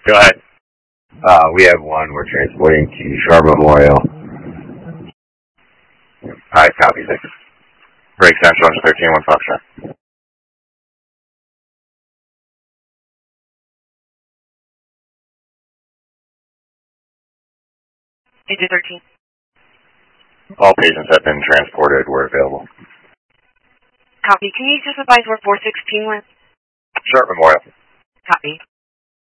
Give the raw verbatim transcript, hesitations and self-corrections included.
Go ahead. Uh, we have one we're transporting to Shore Memorial. Alright, copy six. Break Central, thirteen one Foxtrot. Digit thirteen. All patients have been transported. We're available. Copy. Can you just advise where four sixteen went? Short Memorial. Copy.